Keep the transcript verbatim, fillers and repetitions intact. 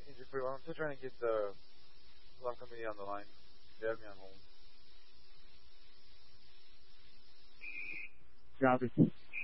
Agent Quill, I'm still trying to get the alarm company on the line. They have me on hold. Copy.